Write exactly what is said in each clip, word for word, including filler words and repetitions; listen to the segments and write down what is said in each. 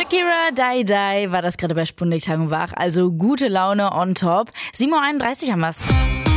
Shakira, Die Die war das gerade bei Sputnik Tag und Wach. Also gute Laune on top. sieben Uhr einunddreißig haben wir's.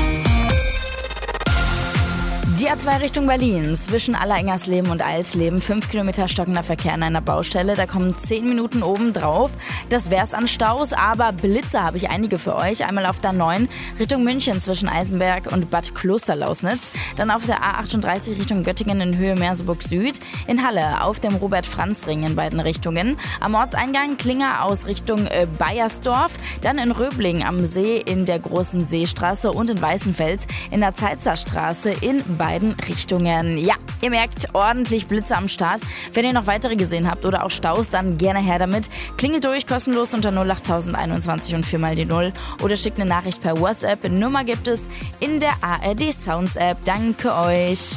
Die A zwei Richtung Berlin, zwischen Allerengersleben und Eilsleben, fünf Kilometer stockender Verkehr an einer Baustelle, da kommen zehn Minuten oben drauf. Das wär's an Staus, aber Blitze habe ich einige für euch. Einmal auf der neun Richtung München zwischen Eisenberg und Bad Klosterlausnitz, dann auf der A achtunddreißig Richtung Göttingen in Höhe Merseburg Süd, in Halle auf dem Robert-Franz-Ring in beiden Richtungen, am Ortseingang Klinger aus Richtung äh, Baiersdorf, dann in Röbling am See in der Großen Seestraße und in Weißenfels in der Zeitzerstraße in beiden Richtungen. Ja, ihr merkt, ordentlich Blitze am Start. Wenn ihr noch weitere gesehen habt oder auch Staus, dann gerne her damit. Klingelt durch, kostenlos unter null acht einundzwanzig und vier mal die null oder schickt eine Nachricht per WhatsApp. Nummer gibt es in der A R D Sounds App. Danke euch.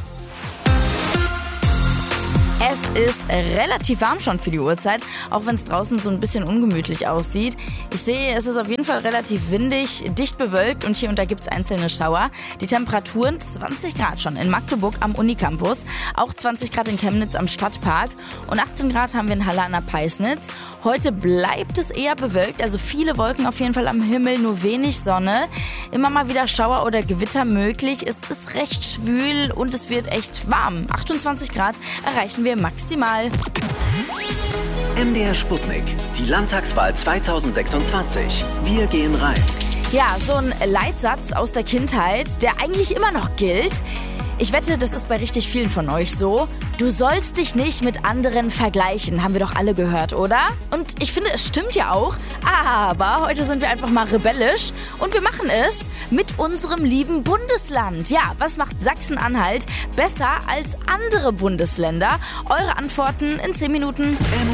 Es ist relativ warm schon für die Uhrzeit, auch wenn es draußen so ein bisschen ungemütlich aussieht. Ich sehe, es ist auf jeden Fall relativ windig, dicht bewölkt und hier und da gibt es einzelne Schauer. Die Temperaturen zwanzig Grad schon in Magdeburg am Unicampus, auch zwanzig Grad in Chemnitz am Stadtpark und achtzehn Grad haben wir in Halle an der Peisnitz. Heute bleibt es eher bewölkt, also viele Wolken auf jeden Fall am Himmel, nur wenig Sonne. Immer mal wieder Schauer oder Gewitter möglich. Es ist recht schwül und es wird echt warm. achtundzwanzig Grad erreichen wir maximal. M D R Sputnik, die Landtagswahl zweitausendsechsundzwanzig. Wir gehen rein. Ja, so ein Leitsatz aus der Kindheit, der eigentlich immer noch gilt. Ich wette, das ist bei richtig vielen von euch so. Du sollst dich nicht mit anderen vergleichen, haben wir doch alle gehört, oder? Und ich finde, es stimmt ja auch. Aber heute sind wir einfach mal rebellisch und wir machen es mit unserem lieben Bundesland. Ja, was macht Sachsen-Anhalt besser als andere Bundesländer? Eure Antworten in zehn Minuten. M